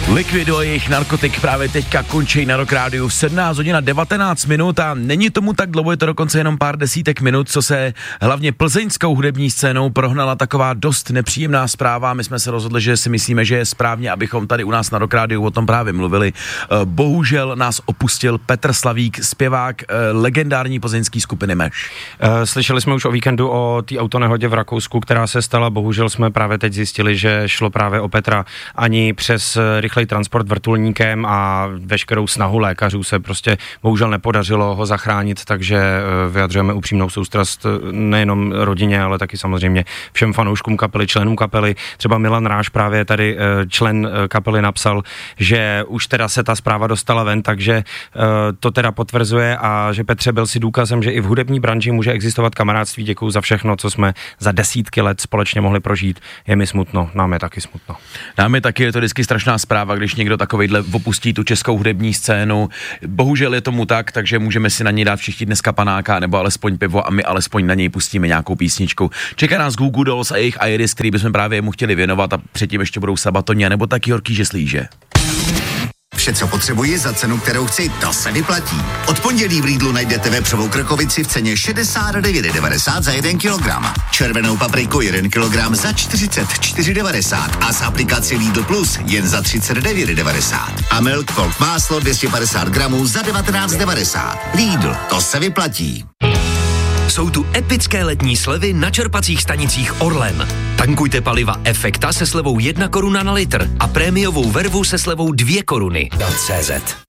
Liquido a jejich narkotik právě teďka končí na Rock Rádiu v 17 hodin a 19 minut a není tomu tak dlouho, je to dokonce jenom pár desítek minut, co se hlavně plzeňskou hudební scénou prohnala taková dost nepříjemná zpráva. My jsme se rozhodli, že si myslíme, že je správně, abychom tady u nás na Rock Rádiu o tom právě mluvili. Bohužel nás opustil Petr Slavík, zpěvák legendární plzeňské skupiny Meš. Slyšeli jsme už o víkendu o té autonehodě v Rakousku, která se stala. Bohužel jsme právě teď zjistili, že šlo právě o Petra. Ani přes rychlej transport vrtulníkem a veškerou snahu lékařů se prostě bohužel nepodařilo ho zachránit, takže vyjadřujeme upřímnou soustrast nejenom rodině, ale taky samozřejmě všem fanouškům kapely, členům kapely. Třeba Milan Ráš, právě tady člen kapely, napsal, že už teda se ta zpráva dostala ven, takže to teda potvrzuje a že Petře byl si důkazem, že i v hudební branži může existovat kamarádství. Děkuju za všechno, co jsme za desítky let společně mohli prožít. Je mi smutno, nám je taky smutno. Nám je taky, je to vždycky strašná zpráva, když někdo takovejhle opustí tu českou hudební scénu. Bohužel je tomu tak, takže můžeme si na něj dát všichni dneska panáka nebo alespoň pivo a my alespoň na něj pustíme nějakou písničku. Čeká nás Goo Goo Dolls a jejich Iris, který bychom právě mu chtěli věnovat a předtím ještě budou Sabatonia nebo taky Horký žeslíže. Vše, co potřebuji za cenu, kterou chci, to se vyplatí. Od pondělí v Lidlu najdete vepřovou krkovici v ceně 69,90 za 1 kilogram. Červenou papriku 1 kilogram za 44,90 a z aplikaci Lidl Plus jen za 39,90. A Milk Folk máslo 250 gramů za 19,90. Lidl, to se vyplatí. Jsou tu epické letní slevy na čerpacích stanicích Orlen. Tankujte paliva Efekta se slevou 1 koruna na litr a prémiovou vervu se slevou 2 koruny. .cz